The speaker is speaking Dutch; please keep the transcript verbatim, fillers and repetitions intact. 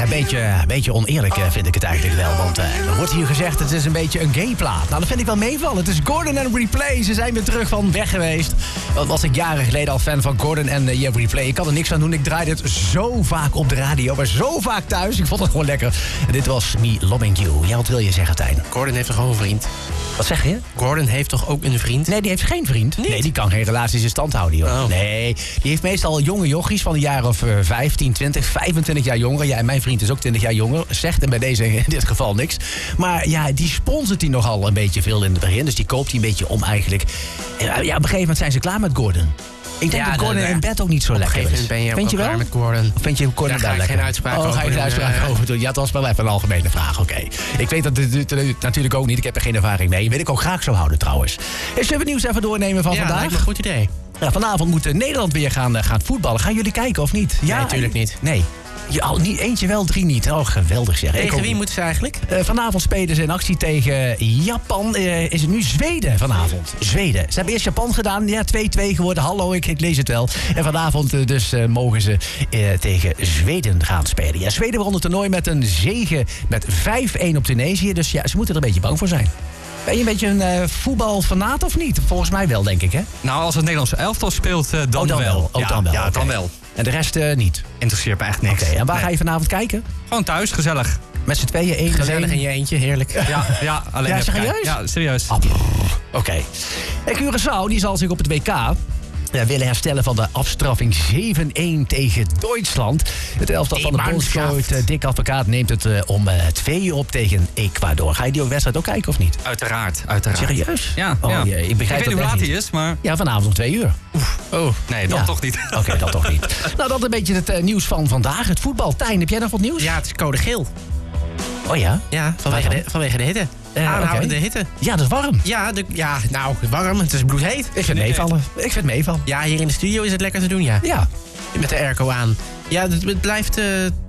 beetje, een beetje oneerlijk uh, vind ik het eigenlijk wel. Want uh, er wordt hier gezegd, het is een beetje een gayplaat. Nou, dat vind ik wel meevallen. Het is Gordon en Replay. Ze zijn weer terug van weg geweest. Dat was ik jaren geleden al fan van Gordon en uh, yeah, Replay. Ik kan er niks aan doen. Ik draaide het zo vaak op de radio. Maar zo vaak thuis. Ik vond het gewoon lekker. En dit was Me Loving You. Ja, wat wil je zeggen, Tijn? Gordon heeft toch ook een vriend? Wat zeg je? Gordon heeft toch ook een vriend? Nee, die heeft geen vriend. Niet? Nee, die kan geen relaties in stand houden, joh. Oh. Nee, die heeft meestal jonge jochies van een jaar of uh, vijftien, twintig, vijfentwintig jaar jonger. Ja, en mijn vriend is ook twintig jaar jonger. Zegt hem bij deze in dit geval niks. Maar ja, die sponsort hij nogal een beetje veel in het begin. Dus die koopt hij een beetje om eigenlijk. Ja, op een gegeven moment zijn ze klaar met Gordon. Ik denk ja, dat Gordon dan, in bed ook niet zo lekker is. Ben je Vind je wel? Met Gordon. Of vind je Gordon Daar ga wel ik lekker? geen uitspraak oh, over ga je geen doen. uitspraak Uh, over doen? Ja, dat was wel even een algemene vraag, oké. Okay. Ik weet dat het natuurlijk ook niet. Ik heb er geen ervaring mee. Wil ik ook graag zo houden trouwens. Is het nieuws even doornemen van ja, vandaag? Ja, lijkt me een goed idee. Ja, vanavond moet Nederland weer gaan, uh, gaan voetballen. Gaan jullie kijken of niet? Ja, ja, natuurlijk niet. Nee. Ja, al, niet, eentje wel, drie niet. Oh, geweldig zeg. Tegen wie moeten ze eigenlijk? Uh, vanavond spelen ze in actie tegen Japan. Uh, is het nu Zweden vanavond? Zweden. Ze hebben eerst Japan gedaan. Ja, twee-twee geworden. Hallo, ik, ik lees het wel. En vanavond uh, dus uh, mogen ze uh, tegen Zweden gaan spelen. Ja, Zweden begon het toernooi met een zege met vijf-een op Tunesië. Dus ja, ze moeten er een beetje bang voor zijn. Ben je een beetje een uh, voetbalfanaat of niet? Volgens mij wel, denk ik, hè? Nou, als het Nederlandse elftal speelt, uh, dan, oh, dan wel. wel. Ook ja, dan wel. Ja, Okay. dan wel. En de rest uh, niet? Interesseert me echt niks. Oké, okay, en waar nee. ga je vanavond kijken? Gewoon thuis, gezellig. Met z'n tweeën, één Gezellig in je eentje, heerlijk. Ja, ja alleen ja, even serieus? kijken. Ja, serieus. Ah, Oké. Okay. En Curaçao, die zal zich op het W K... Ja, willen herstellen van de afstraffing zeven-een tegen Duitsland. Het elftal van de bondscoach uh, Dick Advocaat neemt het uh, om uh, tweeën op tegen Ecuador. Ga je die wedstrijd ook kijken of niet? Uiteraard, uiteraard. Serieus? Ja. Oh, ja. Jee, ik begrijp ik weet niet hoe laat hij is, maar... Ja, vanavond om twee uur. Oef. Oh, nee, dat ja. toch niet. Oké, okay, dat toch niet. Nou, dat een beetje het uh, nieuws van vandaag. Het voetbal. Tijn, heb jij nog wat nieuws? Ja, het is code geel. Oh ja? Ja, vanwege de, vanwege de hitte. Uh, Aanhoudende okay. hitte. Ja, dat is warm. Ja, de, ja, nou, warm. Het is bloedheet. Ik vind het meevallen. Ik vind het meevallen. Ja, hier in de studio is het lekker te doen, ja. Ja. Met de airco aan. Ja, het, het blijft... Uh,